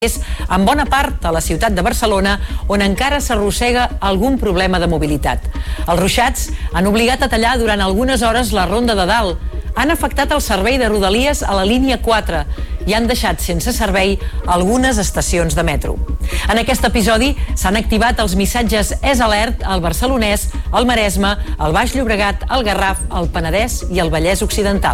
en bona part a la ciutat de Barcelona, on encara s'arrossega algun problema de mobilitat. Els ruixats han obligat a tallar durant algunes hores la Ronda de Dalt, han afectat el servei de Rodalies a la línia 4 i han deixat sense servei algunes estacions de metro. En aquest episodi s'han activat els missatges És Alert al Barcelonès, al Maresme, al Baix Llobregat, al Garraf, al Penedès i al Vallès Occidental.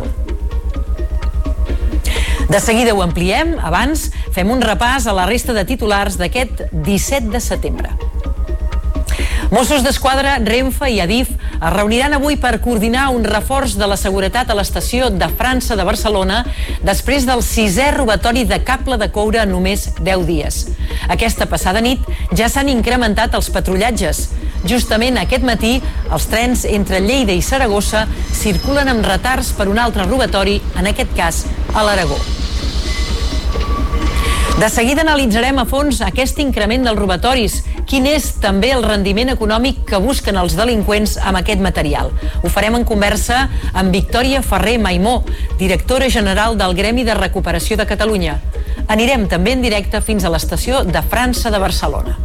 De seguida ho ampliem, abans fem un repàs a la resta de titulars d'aquest 17 de setembre. Mossos d'Esquadra, Renfe i Adif es reuniran avui per coordinar un reforç de la seguretat a l'estació de França de Barcelona després del 6è robatori de cable de coure en només 10 dies. Aquesta passada nit ja s'han incrementat els patrullatges. Justament aquest matí, els trens entre Lleida i Saragossa circulen amb retards per un altre robatori, en aquest cas a l'Aragó. De seguida analitzarem a fons aquest increment dels robatoris, quin és també el rendiment econòmic que busquen els delinqüents amb aquest material. Ho farem en conversa amb Victòria Ferrer Maimó, directora general del Gremi de Recuperació de Catalunya. Anirem també en directe fins a l'estació de França de Barcelona.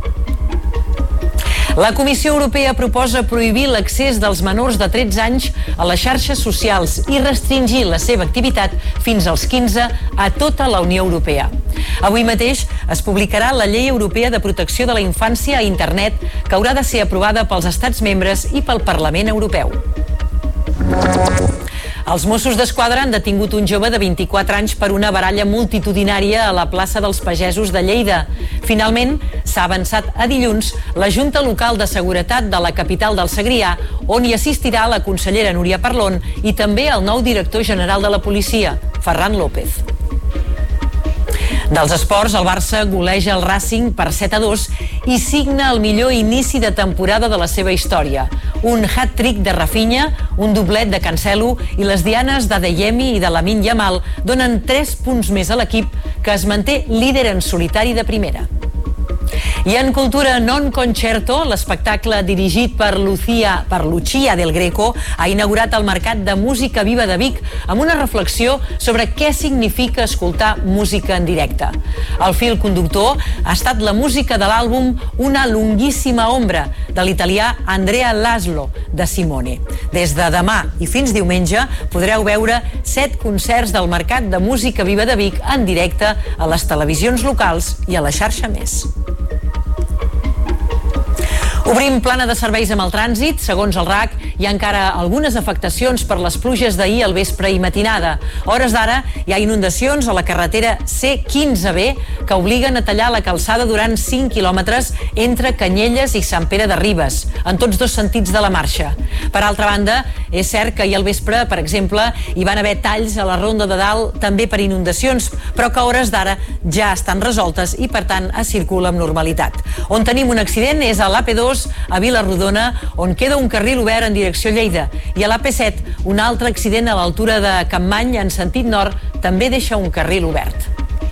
La Comissió Europea proposa prohibir l'accés dels menors de 13 anys a les xarxes socials i restringir la seva activitat fins als 15 a tota la Unió Europea. Avui mateix es publicarà la Llei Europea de Protecció de la Infància a Internet, que haurà de ser aprovada pels Estats membres i pel Parlament Europeu. Els Mossos d'Esquadra han detingut un jove de 24 anys per una baralla multitudinària a la plaça dels Pagesos de Lleida. Finalment, s'ha avançat a dilluns la Junta Local de Seguretat de la capital del Segrià, on hi assistirà la consellera Núria Parlon i també el nou director general de la policia, Ferran López. Dels esports, el Barça goleja el Racing per 7-2 i signa el millor inici de temporada de la seva història. Un hat-trick de Rafinha, un doblet de Cancelo i les dianes d'Adeyemi i de Lamine Yamal donen 3 punts més a l'equip, que es manté líder en solitari de primera. I en cultura, Non Concerto, l'espectacle dirigit per Lucia del Greco, ha inaugurat el Mercat de Música Viva de Vic amb una reflexió sobre què significa escoltar música en directe. El fil conductor ha estat la música de l'àlbum Una lunghissima ombra, de l'italià Andrea Laszlo, de Simone. Des de demà i fins diumenge podreu veure 7 concerts del Mercat de Música Viva de Vic en directe a les televisions locals i a la xarxa Més. Obrim plana de serveis amb el trànsit. Segons el RAC, hi ha encara algunes afectacions per les pluges d'ahir al vespre i matinada. A hores d'ara hi ha inundacions a la carretera C15B que obliguen a tallar la calçada durant 5 quilòmetres entre Canyelles i Sant Pere de Ribes, en tots dos sentits de la marxa. Per altra banda, és cert que ahir al vespre, per exemple, hi van haver talls a la Ronda de Dalt també per inundacions, però que a hores d'ara ja estan resoltes i, per tant, es circula amb normalitat. On tenim un accident és a l'AP2 a Vila-rodona, on queda un carril obert en direcció Lleida, i a l'AP7 un altre accident a l'altura de Campmany en sentit nord també deixa un carril obert.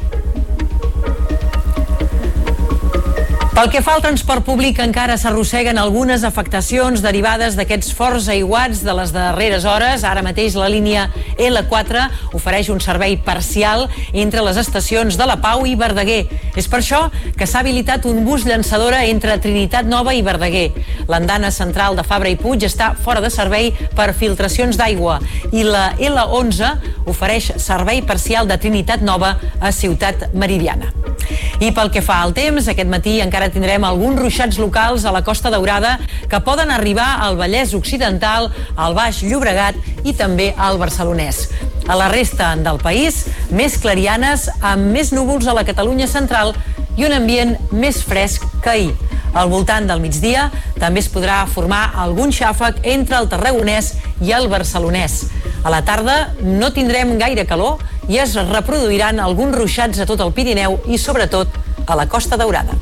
Pel que fa al transport públic, encara s'arrosseguen algunes afectacions derivades d'aquests forts aiguats de les darreres hores. Ara mateix la línia L4 ofereix un servei parcial entre les estacions de la Pau i Verdaguer. És per això que s'ha habilitat un bus llançadora entre Trinitat Nova i Verdaguer. L'andana central de Fabra i Puig està fora de servei per filtracions d'aigua i la L11 ofereix servei parcial de Trinitat Nova a Ciutat Meridiana. I pel que fa al temps, aquest matí encara tindrem alguns ruixats locals a la Costa Daurada que poden arribar al Vallès Occidental, al Baix Llobregat i també al Barcelonès. A la resta del país, més clarianes amb més núvols a la Catalunya central i un ambient més fresc que ahir. Al voltant del migdia també es podrà formar algun xàfec entre el Tarragonès i el Barcelonès. A la tarda no tindrem gaire calor i es reproduiran alguns ruixats a tot el Pirineu i sobretot a la Costa Daurada.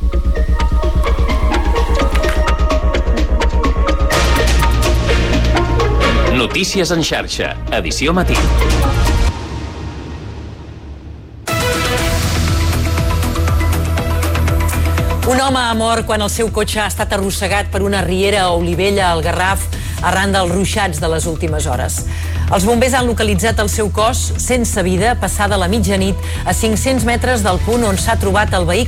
Notícies en xarxa, edició matí. Un home ha mort quan el seu cotxe ha estat arrossegat per una riera a Olivella, al Garraf, arran dels ruixats de les últimes hores. Els bombers han localitzat el seu cos sense vida passada la mitjanit a 500 metres del punt on s'ha trobat el vehicle